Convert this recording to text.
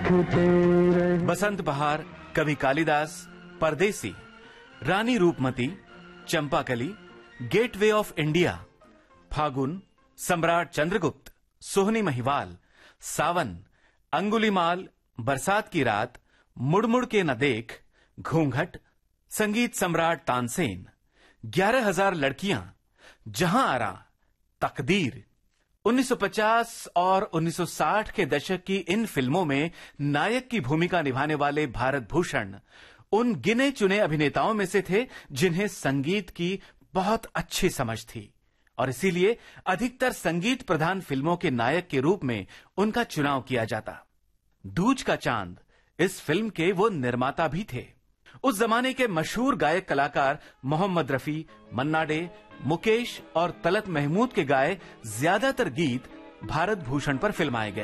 देखते रहे। बसंत बहार, कवि कालिदास, परदेसी, रानी Roopmati, Champakali, gateway of India, फागुन, सम्राट चंद्रगुप्त, सोहनी महिवाल, सावन, अंगुलीमाल, बरसात की रात, मुड़मुड़ के न देख, घूंघट, संगीत सम्राट तानसेन, 11,000 लड़कियां, जहां आरा, तकदीर। 1950 और 1960 के दशक की इन फिल्मों में नायक की भूमिका निभाने वाले भारत भूषण उन गिने चुने अभिनेताओं में से थे जिन्हें संगीत की बहुत अच्छी समझ थी और इसीलिए अधिकतर संगीत प्रधान फिल्मों के नायक के रूप में उनका चुनाव किया जाता। दूज का चांद इस फिल्म के वो निर्माता भी थे। उस जमाने के मशहूर गायक कलाकार मोहम्मद रफी, मन्ना डे, मुकेश और तलत महमूद के गाए ज्यादातर गीत भारत भूषण पर फिल्माए गए।